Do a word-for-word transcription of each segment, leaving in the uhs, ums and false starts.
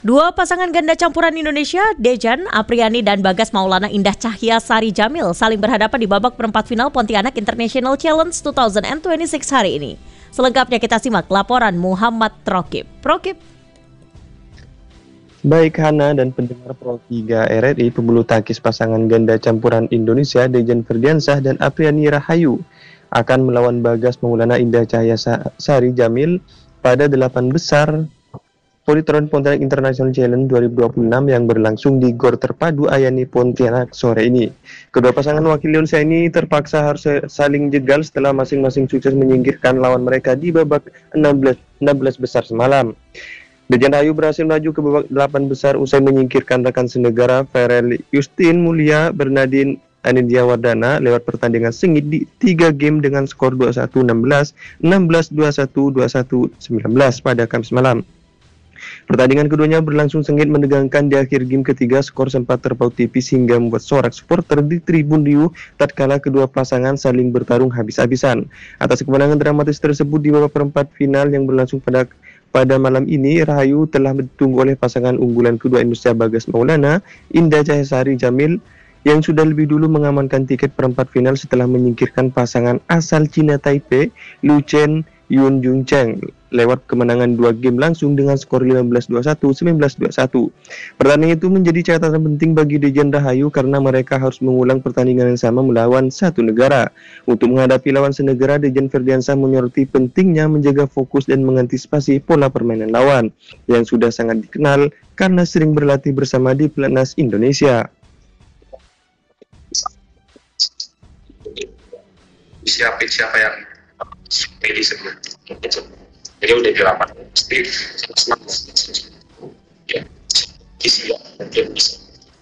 Dua pasangan ganda campuran Indonesia, Dejan Apriani dan Bagas Maulana Indah Cahya Sari Jamil saling berhadapan di babak perempat final Pontianak International Challenge dua ribu dua puluh enam hari ini. Selengkapnya kita simak laporan Muhammad Rokib. Rokib. Baik Hana dan pendengar Pro tiga R R I, pebulu tangkis pasangan ganda campuran Indonesia Dejan Ferdiansah dan Apriani Rahayu akan melawan Bagas Maulana Indah Cahya Sari Jamil pada delapan besar Politron Pontianak International Challenge dua ribu dua puluh enam yang berlangsung di Gor Terpadu Ayani Pontianak sore ini. Kedua pasangan wakil Indonesia ini terpaksa harus saling jegal setelah masing-masing sukses menyingkirkan lawan mereka di babak enam belas besar semalam. Dejan Rahayu berhasil maju ke babak delapan besar usai menyingkirkan rekan senegara Ferel Justin Mulia Bernardin Anindya Wardana lewat pertandingan sengit di tiga game dengan skor dua puluh satu enam belas, enam belas dua puluh satu, dua puluh satu sembilan belas pada Kamis malam. Pertandingan keduanya berlangsung sengit menegangkan. Di akhir game ketiga skor sempat terpaut tipis hingga membuat sorak supporter di Tribun Riuh tatkala kedua pasangan saling bertarung habis-habisan. Atas kemenangan dramatis tersebut di babak perempat final yang berlangsung pada pada malam ini, Rahayu telah ditunggu oleh pasangan unggulan kedua Indonesia Bagas Maulana Indah Cahya Sari Jamil yang sudah lebih dulu mengamankan tiket perempat final setelah menyingkirkan pasangan asal Cina Taipei Lu Chen Yun Jung Cheng lewat kemenangan dua game langsung dengan skor lima belas dua puluh satu, sembilan belas dua puluh satu. Pertandingan itu menjadi catatan penting bagi Dejan Rahayu karena mereka harus mengulang pertandingan yang sama melawan satu negara. Untuk menghadapi lawan senegara, Dejan Ferdiansah menyoroti pentingnya menjaga fokus dan mengantisipasi pola permainan lawan yang sudah sangat dikenal karena sering berlatih bersama di Pelatnas Indonesia. Siapin siapa yang pilih sebelum jadi udah delapan pasti senang ya kisi ya mungkin bisa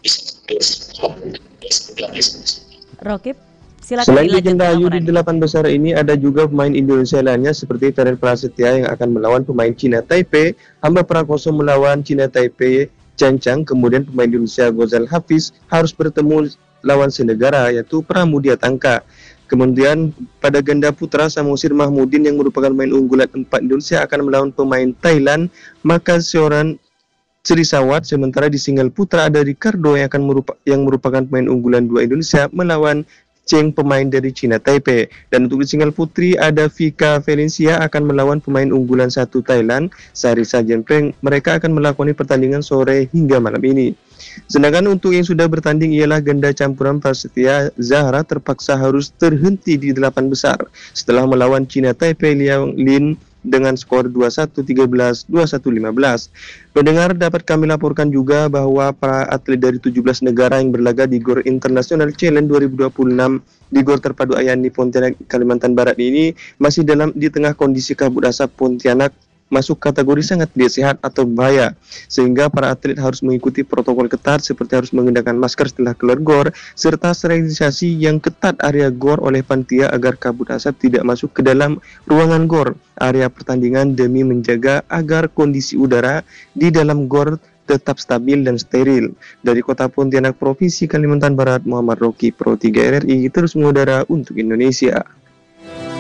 bisa Rokib, silakan. Selain Dejan Rahayu di delapan besar ini, ada juga pemain Indonesia lainnya seperti Ferel Prasetya yang akan melawan pemain Cina Taipei, Hamba Prakoso melawan Cina Taipei Chan Chang, kemudian pemain Indonesia Gozal Hafiz harus bertemu lawan senegara yaitu Pramudia Tangka. Kemudian pada ganda putra, Samosir Mahmudin yang merupakan pemain unggulan empat Indonesia akan melawan pemain Thailand Makasioran Srisawat. Sementara di single putra ada Ricardo yang akan merupa, yang merupakan pemain unggulan dua Indonesia melawan Cheng, pemain dari Cina Taipei. Dan untuk di single putri ada Vika Valencia akan melawan pemain unggulan satu Thailand Sarisa Jempreng. Mereka akan melakoni pertandingan sore hingga malam ini. Sedangkan untuk yang sudah bertanding ialah ganda campuran Prasetya Zahra terpaksa harus terhenti di delapan besar setelah melawan Cina Taipei Liang Lin dengan skor dua puluh satu tiga belas, dua puluh satu lima belas. Pendengar, dapat kami laporkan juga bahwa para atlet dari tujuh belas negara yang berlaga di Gor International Challenge dua ribu dua puluh enam di Gor Terpadu Ayani Pontianak Kalimantan Barat ini masih dalam di tengah kondisi kabut asap. Pontianak masuk kategori sangat tidak sehat atau bahaya, sehingga para atlet harus mengikuti protokol ketat seperti harus mengenakan masker setelah keluar gor, serta sterilisasi yang ketat area gor oleh panitia agar kabut asap tidak masuk ke dalam ruangan gor area pertandingan demi menjaga agar kondisi udara di dalam gor tetap stabil dan steril. Dari Kota Pontianak, Provinsi Kalimantan Barat, Muhammad Roki, Pro tiga R R I, terus mengudara untuk Indonesia.